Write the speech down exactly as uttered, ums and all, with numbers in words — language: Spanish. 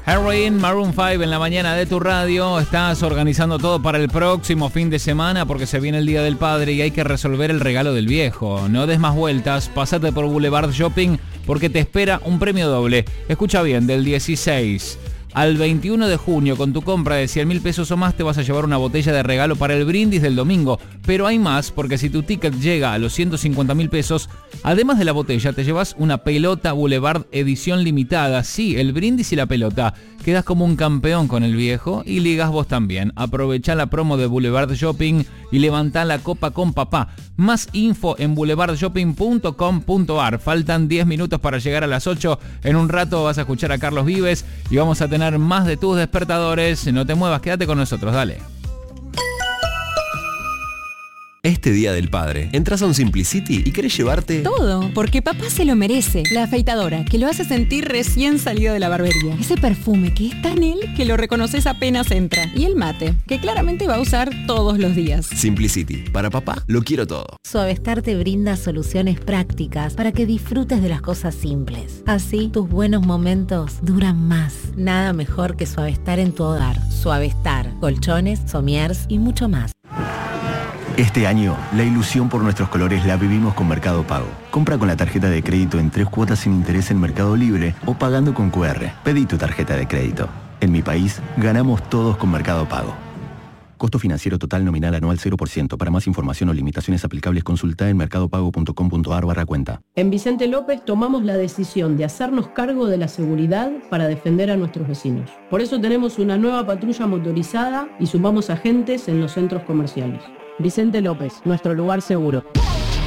Heroin, Maroon cinco en la mañana de tu radio. Estás organizando todo para el próximo fin de semana porque se viene el Día del Padre y hay que resolver el regalo del viejo. No des más vueltas, pásate por Boulevard Shopping porque te espera un premio doble. Escucha bien, del dieciséis al veintiuno de junio, con tu compra de cien mil pesos o más te vas a llevar una botella de regalo para el brindis del domingo. Pero hay más, porque si tu ticket llega a los ciento cincuenta mil pesos, además de la botella, te llevas una pelota Boulevard edición limitada. Sí, el brindis y la pelota. Quedas como un campeón con el viejo y ligas vos también. Aprovechá la promo de Boulevard Shopping y levantá la copa con papá. Más info en boulevard shopping punto com punto a r. Faltan diez minutos para llegar a las ocho. En un rato vas a escuchar a Carlos Vives y vamos a tener más de tus despertadores. No te muevas, quédate con nosotros, dale. Este Día del Padre, entras a un Simplicity y querés llevarte... todo, porque papá se lo merece. La afeitadora, que lo hace sentir recién salido de la barbería. Ese perfume que es tan él que lo reconoces apenas entra. Y el mate, que claramente va a usar todos los días. Simplicity, para papá lo quiero todo. Suavestar te brinda soluciones prácticas para que disfrutes de las cosas simples. Así, tus buenos momentos duran más. Nada mejor que Suavestar en tu hogar. Suavestar, colchones, somiers y mucho más. Este año, la ilusión por nuestros colores la vivimos con Mercado Pago. Compra con la tarjeta de crédito en tres cuotas sin interés en Mercado Libre o pagando con cu erre. Pedí tu tarjeta de crédito. En mi país, ganamos todos con Mercado Pago. Costo financiero total nominal anual cero por ciento. Para más información o limitaciones aplicables, consulta en mercadopago punto com punto a r barra cuenta. En Vicente López tomamos la decisión de hacernos cargo de la seguridad para defender a nuestros vecinos. Por eso tenemos una nueva patrulla motorizada y sumamos agentes en los centros comerciales. Vicente López, nuestro lugar seguro.